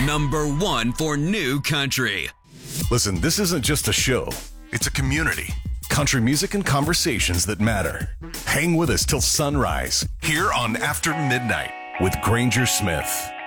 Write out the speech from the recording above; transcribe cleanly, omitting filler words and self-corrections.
number one for new country. Listen, this isn't just a show. It's a community. Country music and conversations that matter. Hang with us till sunrise here on After Midnight with Granger Smith.